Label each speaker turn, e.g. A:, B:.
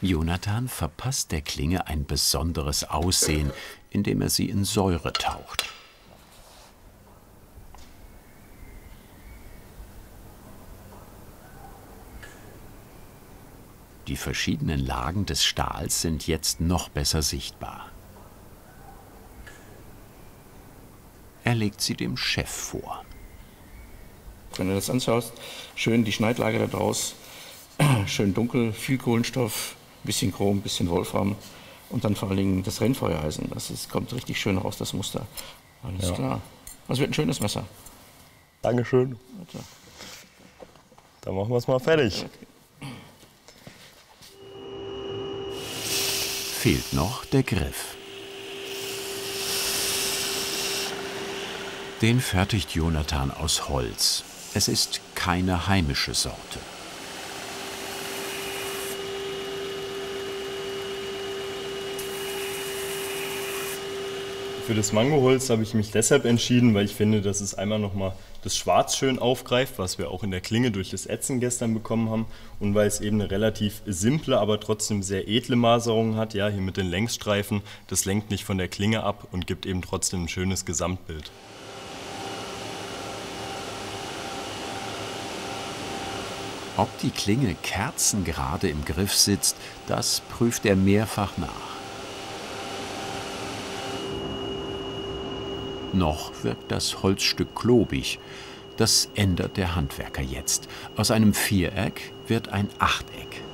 A: Jonathan verpasst der Klinge ein besonderes Aussehen, indem er sie in Säure taucht. Die verschiedenen Lagen des Stahls sind jetzt noch besser sichtbar. Er legt sie dem Chef vor.
B: Wenn du das anschaust, schön die Schneidlage da draus, schön dunkel, viel Kohlenstoff, bisschen Chrom, bisschen Wolfram und dann vor allen Dingen das Rennfeuereisen. Kommt richtig schön raus, das Muster. Alles klar. Das wird ein schönes Messer.
C: Dankeschön.
B: Warte.
C: Dann machen wir es mal fertig.
B: Okay.
A: Fehlt noch der Griff. Den fertigt Jonathan aus Holz. Es ist keine heimische Sorte.
C: Für das Mangoholz habe ich mich deshalb entschieden, weil ich finde, dass es einmal nochmal das Schwarz schön aufgreift, was wir auch in der Klinge durch das Ätzen gestern bekommen haben, und weil es eben eine relativ simple, aber trotzdem sehr edle Maserung hat, ja, hier mit den Längsstreifen. Das lenkt nicht von der Klinge ab und gibt eben trotzdem ein schönes Gesamtbild.
A: Ob die Klinge kerzengerade im Griff sitzt, das prüft er mehrfach nach. Noch wirkt das Holzstück klobig. Das ändert der Handwerker jetzt. Aus einem Viereck wird ein Achteck.